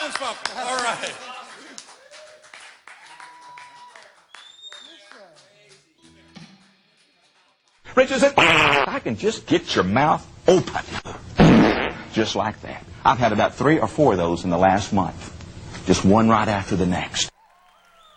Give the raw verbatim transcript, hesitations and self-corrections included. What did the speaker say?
townsfolk. All right. Richard said, I can just get your mouth open. Just like that. I've had about three or four of those in the last month. Just one right after the next.